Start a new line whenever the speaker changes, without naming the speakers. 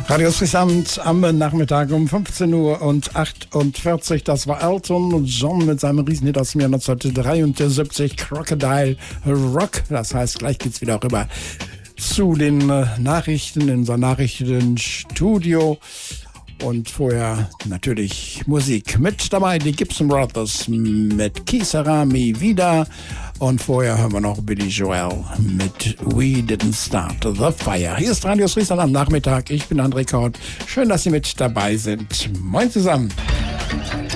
Radio Friesland am Nachmittag um 15:48 Uhr. Das war Elton John mit seinem Riesenhit aus dem Jahr 1973, Crocodile Rock. Das heißt, gleich geht's wieder rüber zu den Nachrichten in unser Nachrichtenstudio. Und vorher natürlich Musik. Mit dabei die Gibson Brothers mit Kisarami wieder. Und vorher hören wir noch Billy Joel mit We Didn't Start the Fire. Hier ist Radio Friesland am Nachmittag. Ich bin André Kaut. Schön, dass Sie mit dabei sind. Moin zusammen.